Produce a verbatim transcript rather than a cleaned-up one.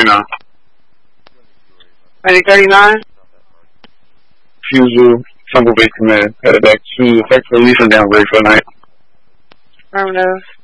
now. twenty thirty-nine? Fusel, Temple Base Command. Headed back to effect release and downgrade for the night. Affirmative.